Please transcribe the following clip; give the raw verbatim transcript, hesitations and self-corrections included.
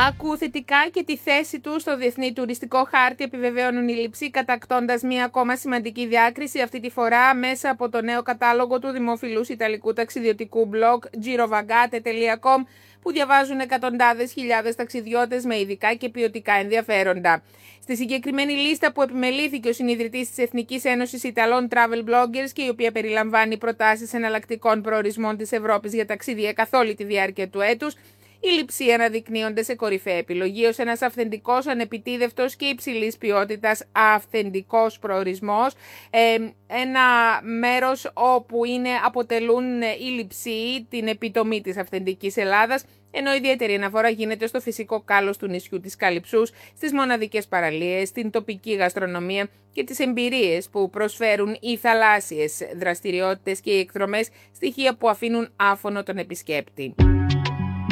Άκου θετικά και τη θέση του στο Διεθνή Τουριστικό Χάρτη επιβεβαίωνουν οι Λειψοί, κατακτώντας μία ακόμα σημαντική διάκριση, αυτή τη φορά μέσα από το νέο κατάλογο του δημοφιλούς ιταλικού ταξιδιωτικού blog girovagate τελεία com, που διαβάζουν εκατοντάδες χιλιάδες ταξιδιώτες με ειδικά και ποιοτικά ενδιαφέροντα. Στη συγκεκριμένη λίστα, που επιμελήθηκε ο συνιδρυτής της Εθνικής Ένωσης Ιταλών Travel Bloggers και η οποία περιλαμβάνει προτάσεις εναλλακτικών προορισμών της Ευρώπης για ταξίδια καθ' όλη τη διάρκεια του έτους, οι Λειψοί αναδεικνύονται σε κορυφαία επιλογή ως ένας αυθεντικός, ανεπιτίδευτος και υψηλής ποιότητας αυθεντικός προορισμός. Ε, ένα μέρος όπου είναι, αποτελούν οι Λειψοί την επιτομή της αυθεντικής Ελλάδας, ενώ ιδιαίτερη αναφορά γίνεται στο φυσικό κάλος του νησιού της Καλυψούς, στις μοναδικές παραλίες, στην τοπική γαστρονομία και τις εμπειρίες που προσφέρουν οι θαλάσσιες δραστηριότητες και οι εκδρομές, στοιχεία που αφήνουν άφωνο τον επισκέπτη.